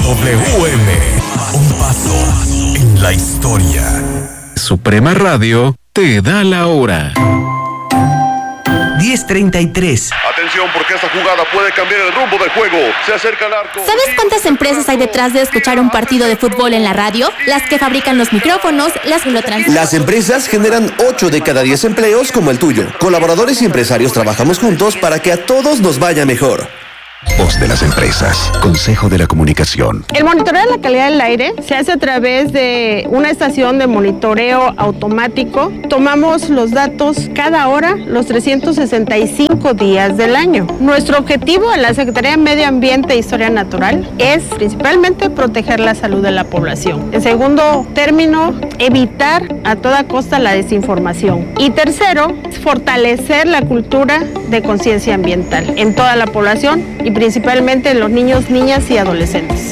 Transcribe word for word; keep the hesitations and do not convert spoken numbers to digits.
W M, un paso en la historia. Suprema Radio te da la hora. diez treinta y tres. Atención, porque esta jugada puede cambiar el rumbo del juego. Se acerca al arco. ¿Sabes cuántas empresas hay detrás de escuchar un partido de fútbol en la radio? Las que fabrican los micrófonos, las que lo transmiten. Las empresas generan ocho de cada diez empleos como el tuyo. Colaboradores y empresarios trabajamos juntos para que a todos nos vaya mejor. Voz de las empresas. Consejo de la Comunicación. El monitoreo de la calidad del aire se hace a través de una estación de monitoreo automático. Tomamos los datos cada hora, los trescientos sesenta y cinco días del año. Nuestro objetivo en la Secretaría de Medio Ambiente e Historia Natural es principalmente proteger la salud de la población. En segundo término, evitar a toda costa la desinformación. Y tercero, fortalecer la cultura de conciencia ambiental en toda la población y principalmente en los niños, niñas y adolescentes.